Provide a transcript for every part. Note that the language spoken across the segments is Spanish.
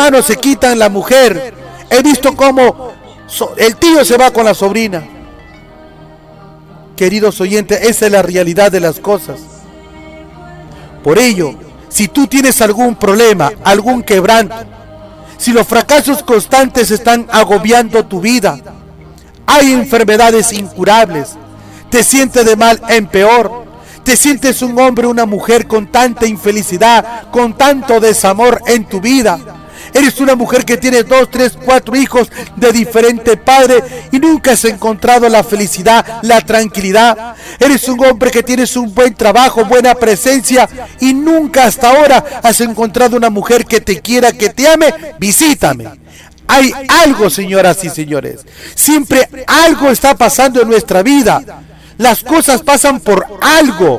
hermanos se quitan la mujer. He visto cómo el tío se va con la sobrina. Queridos oyentes, esa es la realidad de las cosas. Por ello, si tú tienes algún problema, algún quebranto, si los fracasos constantes están agobiando tu vida, hay enfermedades incurables, te sientes de mal en peor, te sientes un hombre o una mujer con tanta infelicidad, con tanto desamor en tu vida, eres una mujer que tiene 2, 3, 4 hijos de diferente padre y nunca has encontrado la felicidad, la tranquilidad. Eres un hombre que tienes un buen trabajo, buena presencia y nunca hasta ahora has encontrado una mujer que te quiera, que te ame. Visítame. Hay algo, señoras y señores. Siempre algo está pasando en nuestra vida. Las cosas pasan por algo.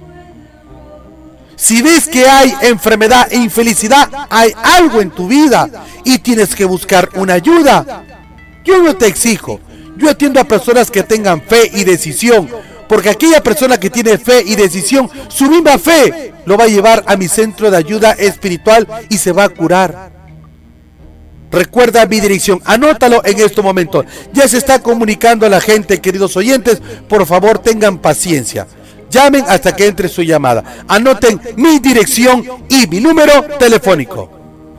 Si ves que hay enfermedad e infelicidad, hay algo en tu vida y tienes que buscar una ayuda. Yo no te exijo, yo atiendo a personas que tengan fe y decisión, porque aquella persona que tiene fe y decisión, su misma fe lo va a llevar a mi centro de ayuda espiritual y se va a curar. Recuerda mi dirección, anótalo en este momento. Ya se está comunicando a la gente, queridos oyentes, por favor tengan paciencia. Llamen hasta que entre su llamada. Anoten mi dirección y mi número telefónico.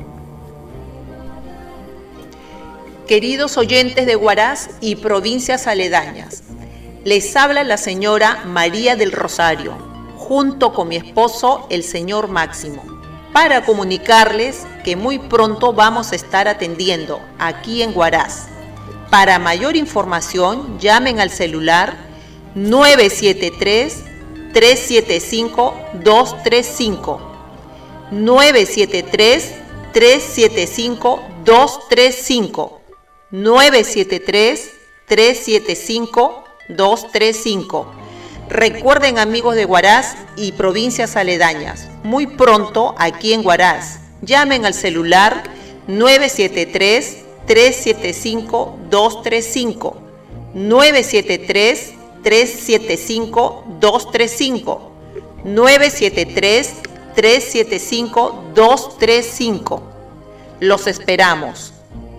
Queridos oyentes de Huaraz y provincias aledañas, les habla la señora María del Rosario, junto con mi esposo, el señor Máximo, para comunicarles que muy pronto vamos a estar atendiendo aquí en Huaraz. Para mayor información, llamen al celular 973-375-235. 973-375-235. 973-375-235. Recuerden, amigos de Huaraz y provincias aledañas, muy pronto aquí en Huaraz, llamen al celular 973-375-235. 973-375-235. 973-375-235. Los esperamos.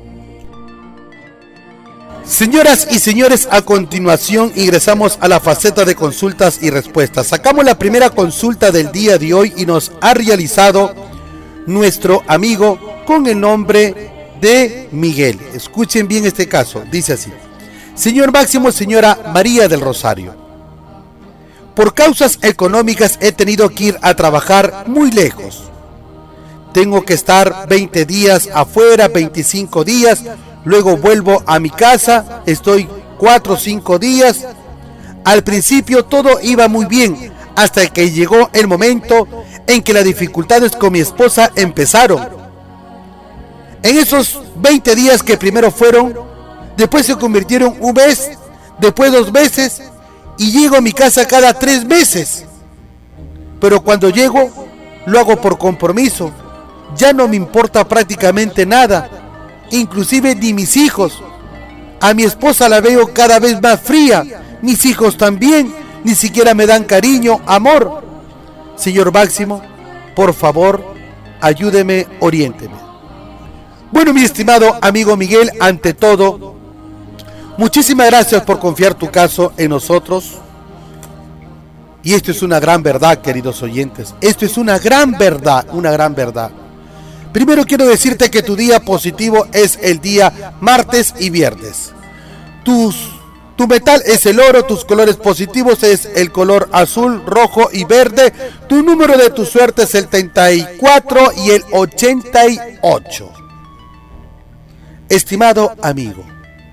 Señoras y señores, a continuación ingresamos a la faceta de consultas y respuestas. Sacamos la primera consulta del día de hoy y nos ha realizado nuestro amigo con el nombre de Miguel. Escuchen bien este caso, dice así: señor Máximo, señora María del Rosario, por causas económicas he tenido que ir a trabajar muy lejos. Tengo que estar 20 días afuera, 25 días, luego vuelvo a mi casa, estoy 4 o 5 días. Al principio todo iba muy bien, hasta que llegó el momento en que las dificultades con mi esposa empezaron. En esos 20 días que primero fueron, después se convirtieron un mes, después 2 meses, y llego a mi casa cada 3 meses. Pero cuando llego, lo hago por compromiso. Ya no me importa prácticamente nada, inclusive ni mis hijos. A mi esposa la veo cada vez más fría, mis hijos también, ni siquiera me dan cariño, amor. Señor Máximo, por favor, ayúdeme, oriénteme. Bueno, mi estimado amigo Miguel, ante todo, muchísimas gracias por confiar tu caso en nosotros. Y esto es una gran verdad, queridos oyentes. Esto es una gran verdad, una gran verdad. Primero quiero decirte que tu día positivo es el día martes y viernes. Tu metal es el oro, tus colores positivos es el color azul, rojo y verde. Tu número de tu suerte es el 34 y el 88. Estimado amigo,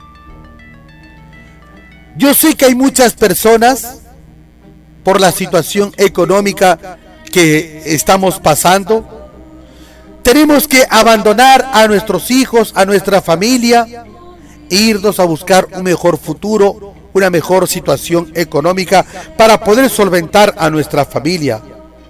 yo sé que hay muchas personas, por la situación económica que estamos pasando, tenemos que abandonar a nuestros hijos, a nuestra familia, e irnos a buscar un mejor futuro, una mejor situación económica para poder solventar a nuestra familia.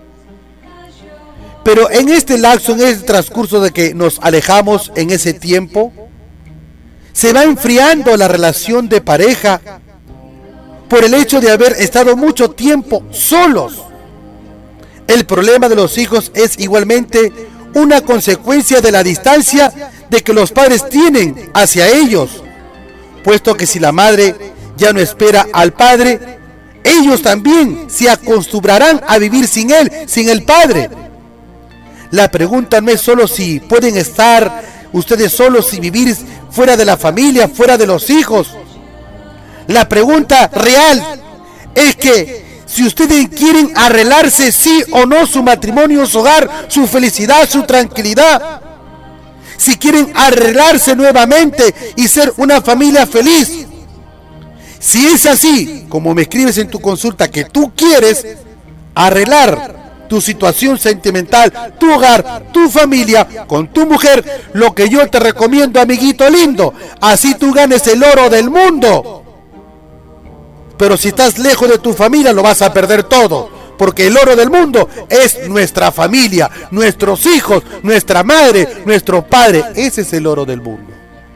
Pero en este lapso, en este transcurso de que nos alejamos en ese tiempo, se va enfriando la relación de pareja por el hecho de haber estado mucho tiempo solos. El problema de los hijos es igualmente una consecuencia de la distancia de que los padres tienen hacia ellos, puesto que si la madre ya no espera al padre, ellos también se acostumbrarán a vivir sin él, sin el padre. La pregunta no es solo si pueden estar ustedes solos y vivir fuera de la familia, fuera de los hijos. La pregunta real es que si ustedes quieren arreglarse sí o no su matrimonio, su hogar, su felicidad, su tranquilidad. Si quieren arreglarse nuevamente y ser una familia feliz. Si es así, como me escribes en tu consulta, que tú quieres arreglar tu situación sentimental, tu hogar, tu familia, con tu mujer, lo que yo te recomiendo, amiguito lindo, así tú ganes el oro del mundo. Pero si estás lejos de tu familia, lo vas a perder todo, porque el oro del mundo es nuestra familia, nuestros hijos, nuestra madre, nuestro padre. Ese es el oro del mundo.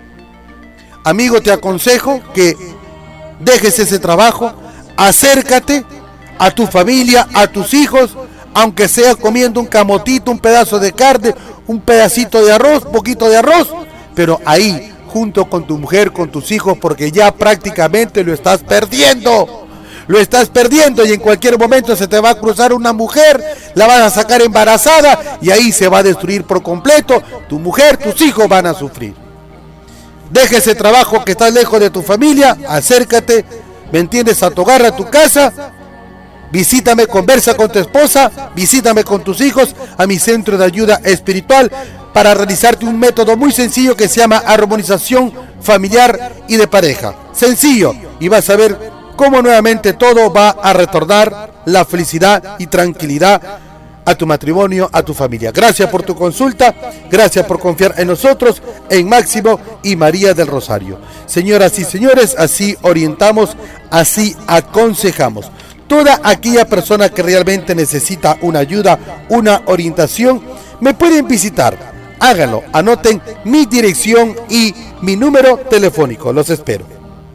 Amigo, te aconsejo que dejes ese trabajo, acércate a tu familia, a tus hijos, aunque sea comiendo un camotito, un pedazo de carne, un pedacito de arroz, poquito de arroz, pero ahí, junto con tu mujer, con tus hijos, porque ya prácticamente lo estás perdiendo. Lo estás perdiendo y en cualquier momento se te va a cruzar una mujer, la vas a sacar embarazada y ahí se va a destruir por completo. Tu mujer, tus hijos van a sufrir. Deja ese trabajo que estás lejos de tu familia, acércate, ¿me entiendes? A tu hogar, a tu casa. Visítame, conversa con tu esposa, visítame con tus hijos a mi centro de ayuda espiritual para realizarte un método muy sencillo que se llama armonización familiar y de pareja. Sencillo, y vas a ver cómo nuevamente todo va a retornar la felicidad y tranquilidad a tu matrimonio, a tu familia. Gracias por tu consulta, gracias por confiar en nosotros, en Máximo y María del Rosario. Señoras y señores, así orientamos, así aconsejamos. Toda aquella persona que realmente necesita una ayuda, una orientación, me pueden visitar. Háganlo, anoten mi dirección y mi número telefónico. Los espero.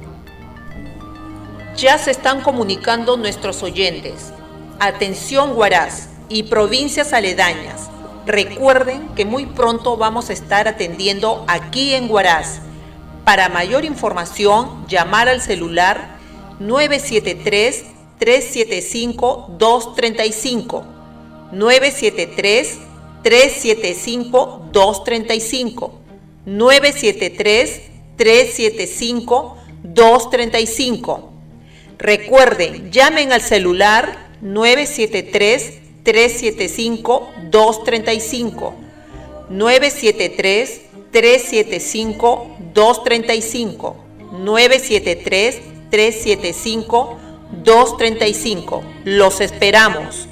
Ya se están comunicando nuestros oyentes. Atención, Huaraz y provincias aledañas. Recuerden que muy pronto vamos a estar atendiendo aquí en Huaraz. Para mayor información, llamar al celular 973-375-235. 973-375-235. 973-375-235. Recuerden, llamen al celular 973-375-235. 973-375-235. 973-375-235. Los esperamos.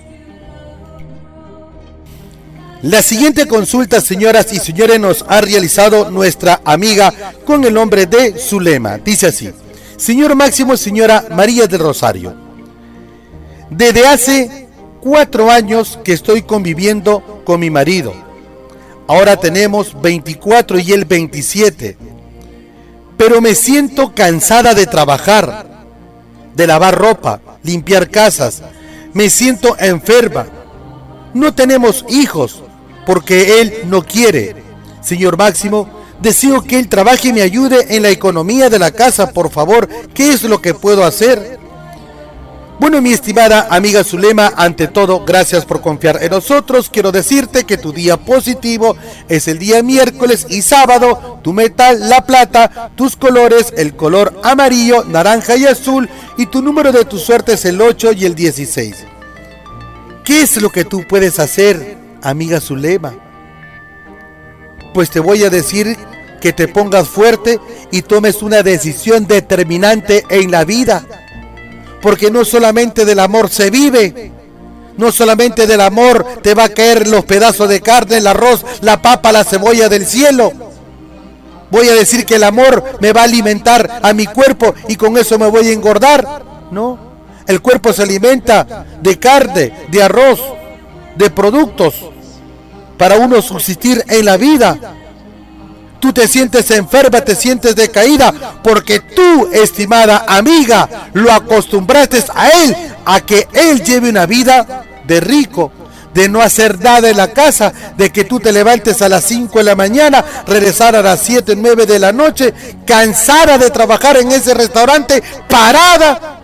La siguiente consulta, señoras y señores, nos ha realizado nuestra amiga con el nombre de Zulema. Dice así: Señor Máximo, señora María del Rosario, desde hace 4 años que estoy conviviendo con mi marido. Ahora tenemos 24 y él 27. Pero me siento cansada de trabajar, de lavar ropa, limpiar casas. Me siento enferma. No tenemos hijos porque él no quiere. Señor Máximo, deseo que él trabaje y me ayude en la economía de la casa, por favor. ¿Qué es lo que puedo hacer? Bueno, mi estimada amiga Zulema, ante todo, gracias por confiar en nosotros. Quiero decirte que tu día positivo es el día miércoles y sábado. Tu metal, la plata, tus colores, el color amarillo, naranja y azul. Y tu número de tu suerte es el 8 y el 16. ¿Qué es lo que tú puedes hacer, amiga Zulema? Pues te voy a decir que te pongas fuerte y tomes una decisión determinante en la vida. Porque no solamente del amor se vive, no solamente del amor te va a caer los pedazos de carne, el arroz, la papa, la cebolla del cielo. Voy a decir que el amor me va a alimentar a mi cuerpo y con eso me voy a engordar. No, el cuerpo se alimenta de carne, de arroz, de productos para uno subsistir en la vida. Tú te sientes enferma, te sientes decaída, porque tú, estimada amiga, lo acostumbraste a él, a que él lleve una vida de rico, de no hacer nada en la casa, de que tú te levantes a las 5 de la mañana, regresar a las 7, 9 de la noche, cansada de trabajar en ese restaurante, parada,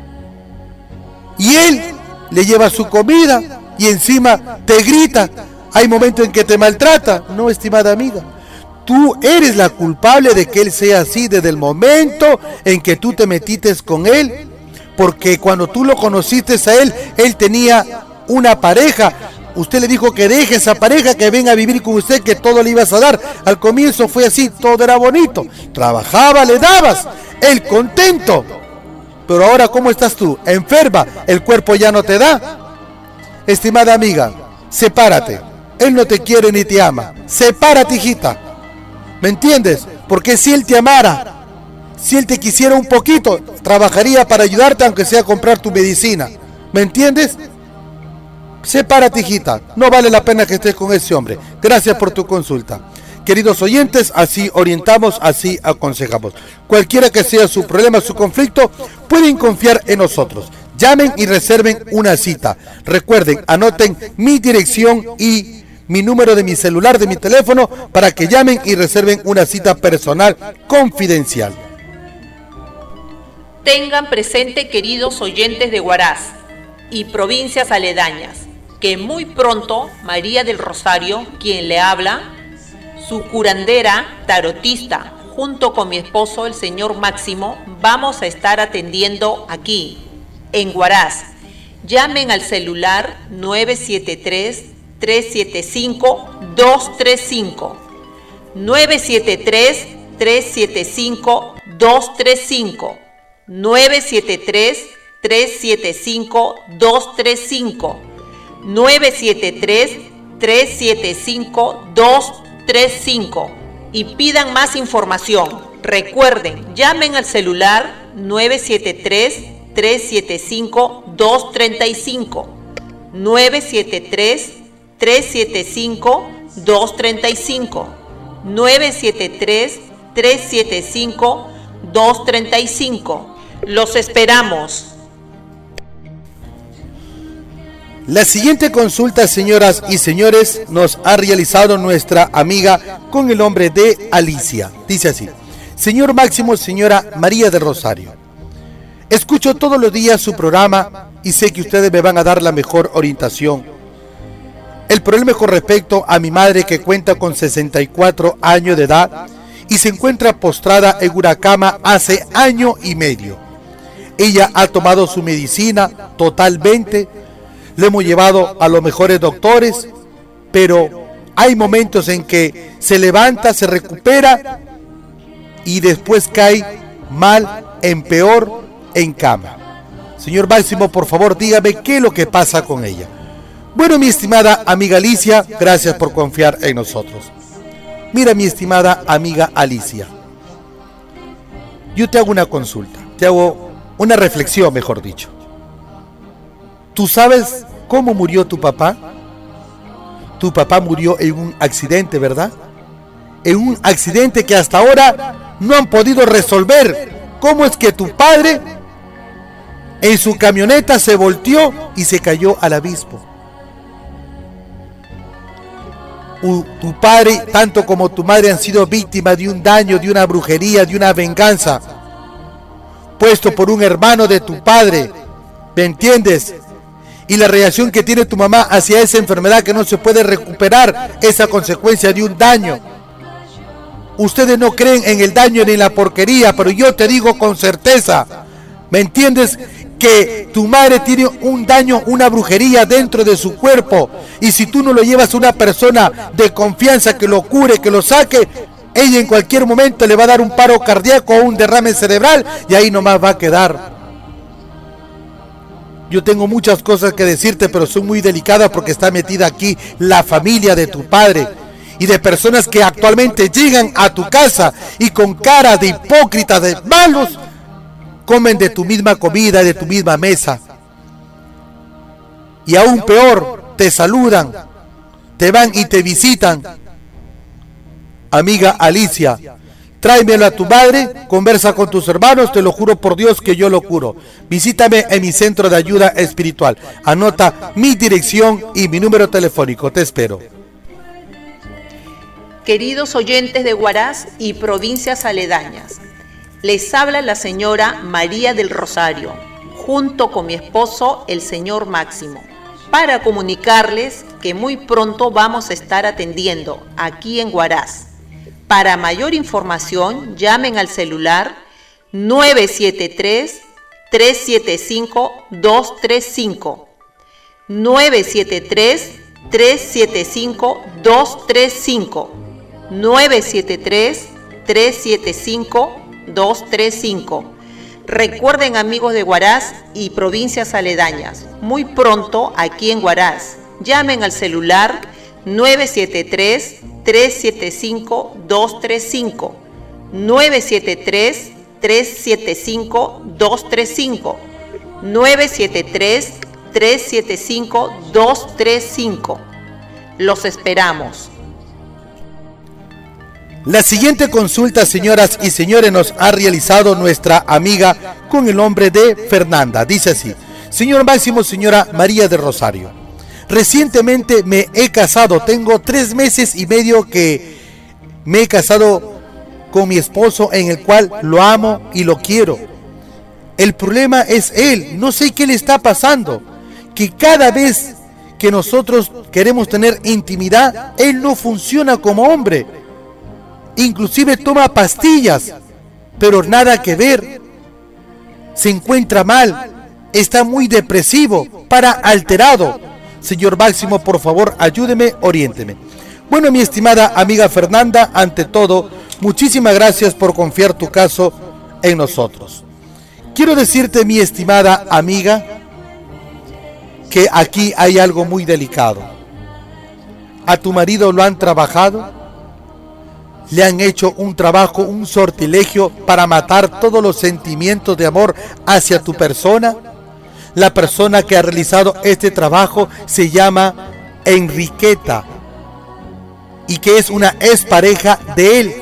y él le lleva su comida y encima te grita. Hay momentos en que te maltrata. No, estimada amiga, tú eres la culpable de que él sea así desde el momento en que tú te metiste con él, porque cuando tú lo conociste a él, él tenía una pareja. Usted le dijo que deje esa pareja, que venga a vivir con usted, que todo le ibas a dar. Al comienzo fue así, todo era bonito. Trabajaba, le dabas, él contento. Pero ahora, ¿cómo estás tú? Enferma, el cuerpo ya no te da. Estimada amiga, sepárate. Él no te quiere ni te ama. Sepárate, hijita. ¿Me entiendes? Porque si él te amara, si él te quisiera un poquito, trabajaría para ayudarte, aunque sea a comprar tu medicina. ¿Me entiendes? Sepárate, hijita. No vale la pena que estés con ese hombre. Gracias por tu consulta. Queridos oyentes, así orientamos, así aconsejamos. Cualquiera que sea su problema, su conflicto, pueden confiar en nosotros. Llamen y reserven una cita. Recuerden, anoten mi dirección y mi número de mi celular, de mi teléfono, para que llamen y reserven una cita personal confidencial. Tengan presente, queridos oyentes de Huaraz y provincias aledañas, que muy pronto María del Rosario, quien le habla, su curandera tarotista, junto con mi esposo, el señor Máximo, vamos a estar atendiendo aquí, en Huaraz. Llamen al celular 973-375-235. 973-375-235. 973-375-235. 973-375-235. Y pidan más información. Recuerden, llamen al celular 973-375-235. 973-375-235. 973-375-235. Los esperamos. La siguiente consulta, señoras y señores, nos ha realizado nuestra amiga con el nombre de Alicia. Dice así: señor Máximo, señora María del Rosario, escucho todos los días su programa y sé que ustedes me van a dar la mejor orientación. El problema es con respecto a mi madre, que cuenta con 64 años de edad y se encuentra postrada en una cama hace año y medio. Ella ha tomado su medicina totalmente, le hemos llevado a los mejores doctores, pero hay momentos en que se levanta, se recupera y después cae mal, en peor, en cama. Señor Máximo, por favor, dígame qué es lo que pasa con ella. Bueno, mi estimada amiga Alicia, gracias por confiar en nosotros. Mira, mi estimada amiga Alicia, yo te hago una consulta, te hago una reflexión, mejor dicho. ¿Tú sabes cómo murió tu papá? Tu papá murió en un accidente, ¿verdad? En un accidente que hasta ahora no han podido resolver. ¿Cómo es que tu padre en su camioneta se volteó y se cayó al abismo? Tu padre, tanto como tu madre, han sido víctimas de un daño, de una brujería, de una venganza, puesto por un hermano de tu padre. ¿Me entiendes? Y la reacción que tiene tu mamá hacia esa enfermedad que no se puede recuperar es a consecuencia de un daño. Ustedes no creen en el daño ni en la porquería, pero yo te digo con certeza, ¿me entiendes? Que tu madre tiene un daño, una brujería dentro de su cuerpo, y si tú no lo llevas a una persona de confianza que lo cure, que lo saque, ella en cualquier momento le va a dar un paro cardíaco o un derrame cerebral y ahí nomás va a quedar. Yo tengo muchas cosas que decirte, pero son muy delicadas porque está metida aquí la familia de tu padre y de personas que actualmente llegan a tu casa y con cara de hipócritas, de malos, comen de tu misma comida, de tu misma mesa. Y aún peor, te saludan, te van y te visitan. Amiga Alicia, Tráemelo a tu madre, conversa con tus hermanos, te lo juro por Dios que yo lo curo. Visítame en mi centro de ayuda espiritual. Anota mi dirección y mi número telefónico. Te espero. Queridos oyentes de Huaraz y provincias aledañas, les habla la señora María del Rosario, junto con mi esposo, el señor Máximo, para comunicarles que muy pronto vamos a estar atendiendo aquí en Huaraz. Para mayor información, llamen al celular 973-375-235. 973-375-235. 973-375-235. Recuerden, amigos de Huaraz y provincias aledañas, muy pronto aquí en Huaraz, llamen al celular 973-375-235. 973-375-235. 973-375-235. Los esperamos. La siguiente consulta, señoras y señores, nos ha realizado nuestra amiga con el nombre de Fernanda. Dice así: señor Máximo, señora María del Rosario, recientemente me he casado, tengo 3 meses y medio que me he casado con mi esposo, en el cual lo amo y lo quiero. El problema es él, no sé qué le está pasando, que cada vez que nosotros queremos tener intimidad, él no funciona como hombre. Inclusive toma pastillas, pero nada que ver. Se encuentra mal, está muy depresivo, para alterado. Señor Máximo, por favor, ayúdeme, oriénteme. Bueno, mi estimada amiga Fernanda, ante todo, muchísimas gracias por confiar tu caso en nosotros. Quiero decirte, mi estimada amiga, que aquí hay algo muy delicado. A tu marido lo han trabajado, le han hecho un trabajo, un sortilegio para matar todos los sentimientos de amor hacia tu persona. La persona que ha realizado este trabajo se llama Enriqueta y que es una expareja de él.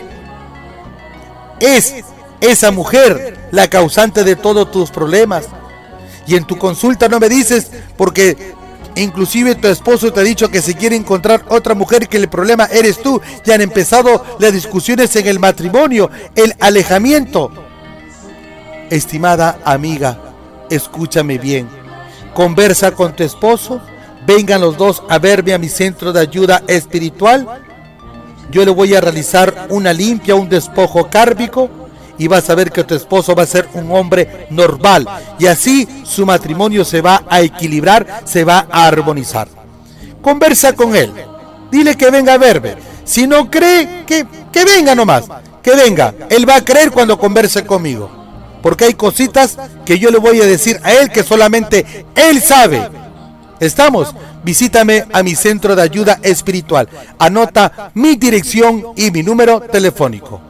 Es esa mujer la causante de todos tus problemas. Y en tu consulta no me dices, porque inclusive tu esposo te ha dicho que se quiere encontrar otra mujer, que el problema eres tú. Ya han empezado las discusiones en el matrimonio, el alejamiento. Estimada amiga, escúchame bien. Conversa con tu esposo, vengan los dos a verme a mi centro de ayuda espiritual. Yo le voy a realizar una limpia, un despojo kármico, y vas a ver que tu esposo va a ser un hombre normal, y así su matrimonio se va a equilibrar, se va a armonizar. Conversa con él, dile que venga a verme. Si no cree, que venga nomás, que venga. Él va a creer cuando converse conmigo, porque hay cositas que yo le voy a decir a él que solamente él sabe. ¿Estamos? Visítame a mi centro de ayuda espiritual. Anota mi dirección y mi número telefónico.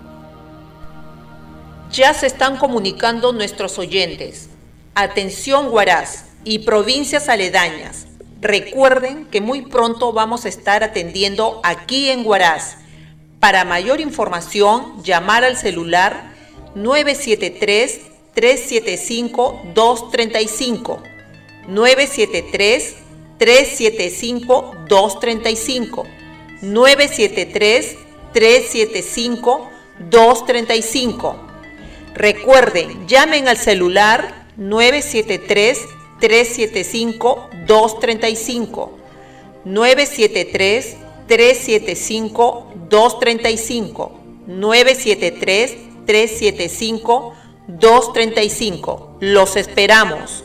Ya se están comunicando nuestros oyentes. Atención, Huaraz y provincias aledañas. Recuerden que muy pronto vamos a estar atendiendo aquí en Huaraz. Para mayor información, llamar al celular 973-375-235. 973-375-235. 973-375-235. Recuerden, llamen al celular 973-375-235. 973-375-235. 973-375-235. Los esperamos.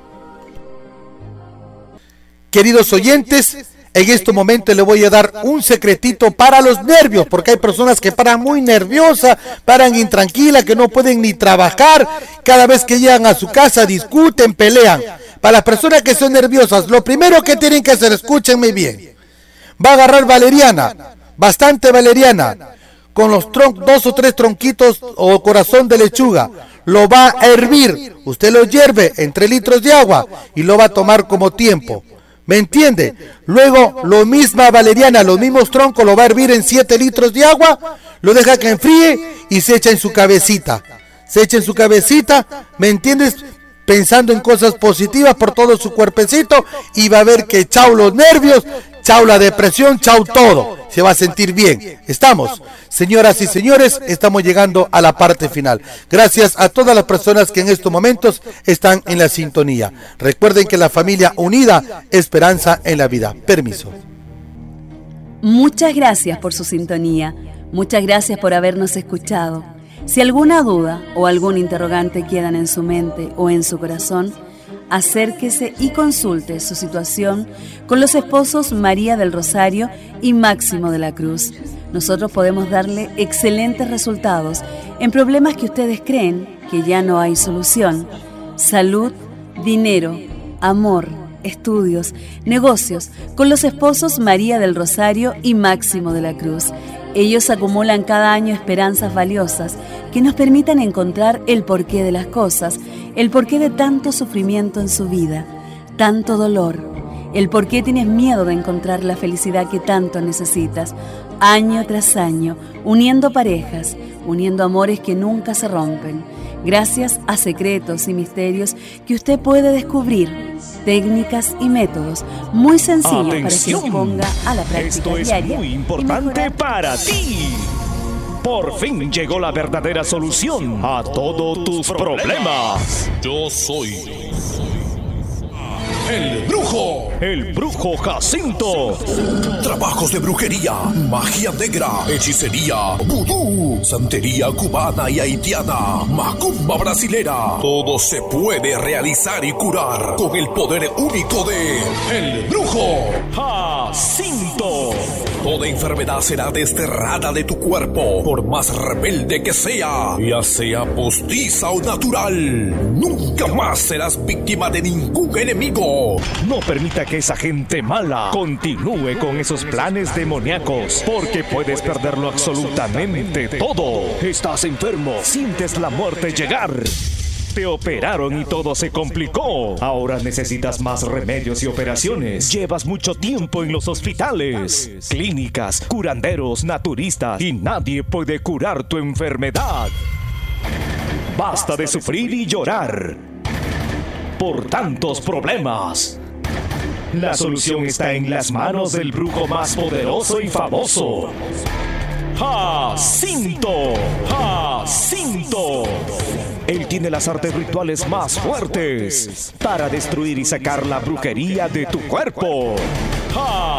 Queridos oyentes, en este momento le voy a dar un secretito para los nervios, porque hay personas que paran muy nerviosas, paran intranquilas, que no pueden ni trabajar. Cada vez que llegan a su casa discuten, pelean. Para las personas que son nerviosas, lo primero que tienen que hacer, escúchenme bien, va a agarrar valeriana, bastante valeriana, con los 2 o 3 tronquitos o corazón de lechuga. Lo va a hervir, usted lo hierve en 3 litros de agua y lo va a tomar como tiempo. ¿Me entiende? Luego, lo misma valeriana, los mismos troncos, lo va a hervir en 7 litros de agua, lo deja que enfríe y se echa en su cabecita. ¿Me entiendes? Pensando en cosas positivas por todo su cuerpecito, y va a ver que chao los nervios, chao la depresión, chao todo. Se va a sentir bien. ¿Estamos? Señoras y señores, estamos llegando a la parte final. Gracias a todas las personas que en estos momentos están en la sintonía. Recuerden que la familia unida, esperanza en la vida. Permiso. Muchas gracias por su sintonía. Muchas gracias por habernos escuchado. Si alguna duda o algún interrogante quedan en su mente o en su corazón, acérquese y consulte su situación con los esposos María del Rosario y Máximo de la Cruz. Nosotros podemos darle excelentes resultados en problemas que ustedes creen que ya no hay solución. Salud, dinero, amor, estudios, negocios, con los esposos María del Rosario y Máximo de la Cruz. Ellos acumulan cada año esperanzas valiosas que nos permitan encontrar el porqué de las cosas, el porqué de tanto sufrimiento en su vida, tanto dolor, el porqué tienes miedo de encontrar la felicidad que tanto necesitas, año tras año, uniendo parejas, uniendo amores que nunca se rompen, gracias a secretos y misterios que usted puede descubrir, técnicas y métodos muy sencillos. ¡Atención! Para que los ponga a la práctica Esto es diaria. Muy importante para ti. Por fin llegó la verdadera solución a todos tus problemas. Yo soy el brujo Jacinto. Trabajos de brujería, magia negra, hechicería, vudú, santería cubana y haitiana, macumba brasilera. Todo se puede realizar y curar con el poder único de el brujo Jacinto. Toda enfermedad será desterrada de tu cuerpo, por más rebelde que sea, ya sea postiza o natural. Nunca más serás víctima de ningún enemigo. No permita que esa gente mala continúe con esos planes demoníacos, porque puedes perderlo absolutamente todo. Estás enfermo, sientes la muerte llegar. Te operaron y todo se complicó. Ahora necesitas más remedios y operaciones. Llevas mucho tiempo en los hospitales, clínicas, curanderos, naturistas, y nadie puede curar tu enfermedad. Basta de sufrir y llorar por tantos problemas. La solución está en las manos del brujo más poderoso y famoso, Jacinto. Jacinto. Él tiene las artes rituales más fuertes para destruir y sacar la brujería de tu cuerpo.